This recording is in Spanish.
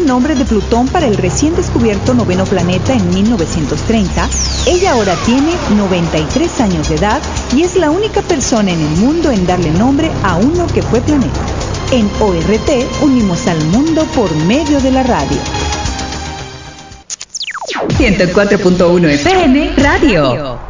nombre de Plutón para el recién descubierto noveno planeta en 1930, ella ahora tiene 93 años de edad y es la única persona en el mundo en darle nombre a uno que fue planeta. En ORT unimos al mundo por medio de la radio. 104.1 FM Radio.